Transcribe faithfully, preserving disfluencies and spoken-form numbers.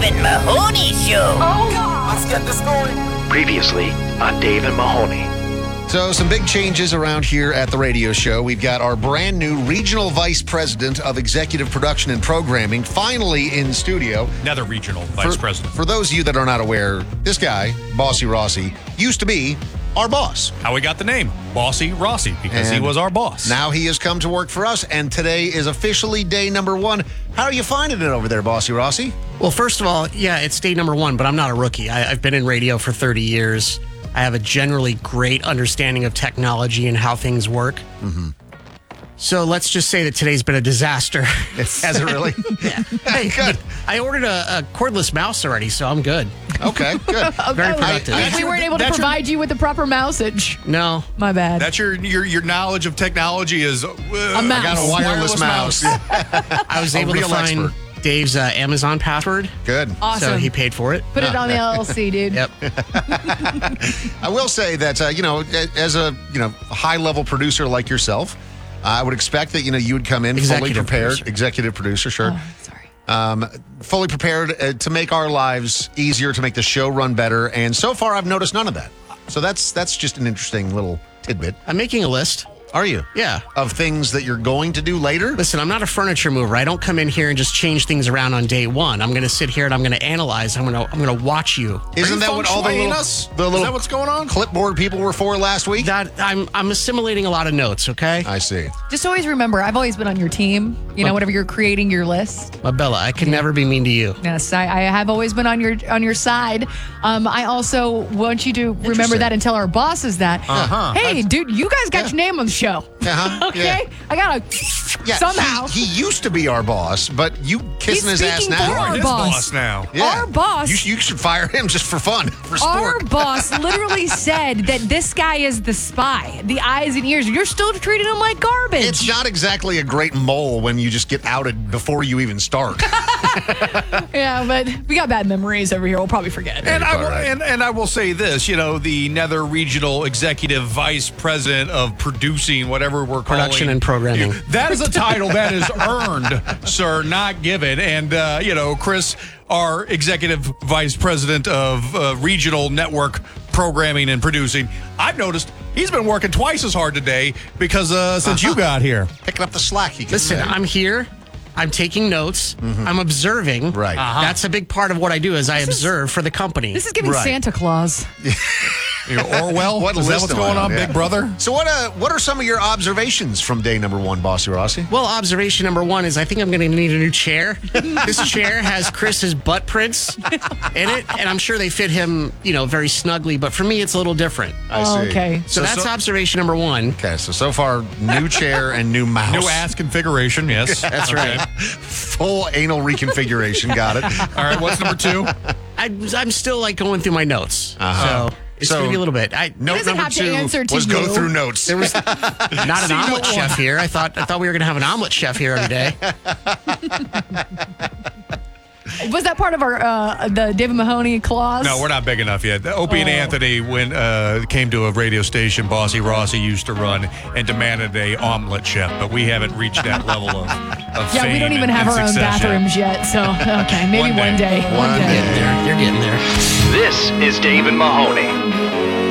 and Mahoney Show. Oh, God. Let's get this going. Previously on Dave and Mahoney. So some big changes around here at the radio show. We've got our brand new Regional Vice President of Executive Production and Programming finally in studio. Another Regional Vice for, President. For those of you that are not aware, this guy, Bossy Rossi, used to be our boss. How we got the name, Bossy Rossi, because And he was our boss. Now he has come to work for us, and today is officially day number one. How are you finding it over there, Bossy Rossi? Well, first of all, yeah, it's day number one, but I'm not a rookie. I, I've been in radio for thirty years. I have a generally great understanding of technology and how things work. Mm-hmm. So let's just say that today's been a disaster. Has it really? Yeah. Hey, good. I ordered a, a cordless mouse already, so I'm good. Okay, good. Very productive. I, we weren't able to provide your, you with the proper mousage. No. My bad. That's your your your knowledge of technology is uh, a mouse. I got a wireless, wireless mouse. mouse. I was a able to find expert. Dave's uh, Amazon password. Good. Awesome. So he paid for it. Put it on the L L C, dude. Yep. I will say that, uh, you know, as a, you know, high-level producer like yourself, I would expect that, you know, you would come in Executive fully prepared. Producer. Executive producer, sure. Oh, sorry. Um, fully prepared uh, to make our lives easier, to make the show run better. And so far, I've noticed none of that. So that's that's just an interesting little tidbit. I'm making a list. Are you? Yeah. Of things that you're going to do later? Listen, I'm not a furniture mover. I don't come in here and just change things around on day one. I'm going to sit here and I'm going to analyze. I'm going to I'm going to watch you. Isn't that what all the little, us? the little Is that what's going on? clipboard people were for last week? That I'm I'm assimilating a lot of notes. Okay. I see. Just always remember, I've always been on your team. You know, whenever you're creating your list. Well, Bella, I can never be mean to you. Yes, I, I have always been on your on your side. Um, I also want you to remember that and tell our bosses that. Uh-huh. Hey, dude, you guys got Yeah. your name on the show. Uh-huh. Okay, Yeah. I gotta Yeah, somehow. He, he used to be our boss, but you kissing He's his ass speaking now. for our His boss. boss now. Yeah. Our boss. You, you should fire him just for fun, for Our sport. boss literally said that this guy is the spy, the eyes and ears. You're still treating him like garbage. It's not exactly a great mole when you just get outed before you even start. Yeah, but we got bad memories over here. We'll probably forget. And I, will, All right. and, and I will say this, you know, the Nether Regional Executive Vice President of Producing, whatever we're calling Production and programming. you, that is a title that is earned, sir, not given. And, uh, you know, Chris, our Executive Vice President of uh, Regional Network Programming and Producing, I've noticed he's been working twice as hard today because uh, since you got here. Picking up the slack, you can Listen, say. I'm here. I'm taking notes. I'm observing. Right. Uh-huh. That's a big part of what I do is I observe for the company. This is giving Right. Santa Claus. You know, Orwell, What is that list what's am I going on, on? Yeah. Big Brother? So what uh, what are some of your observations from day number one, Bossy Rossi? Well, observation number one is I think I'm going to need a new chair. This chair has Chris's butt prints in it, and I'm sure they fit him, you know, very snugly. But for me, it's a little different. I Oh, see. okay. So, So- that's so- observation number one. Okay, so so far, new chair and new mouse. New ass configuration, yes. That's right. Full anal reconfiguration. Got it. All right, what's number two? I, I'm still like going through my notes, Uh-huh. so it's So- going to be a little bit. I Note doesn't number have to two answer to was go you. through notes. there was not an omelet chef here. I thought I thought we were going to have an omelet chef here every day. Was that part of our uh, the David Mahoney clause? No, we're not big enough yet. Opie and Oh. Anthony, when uh, came to a radio station, Bossy Rossi used to run and demanded a omelet chef, but we haven't reached that level of, of Yeah, fame we don't even and- have and our own success yet. bathrooms yet. So okay, maybe One one day. day. One One You're day. getting there. You're getting there. This is Dave and Mahoney.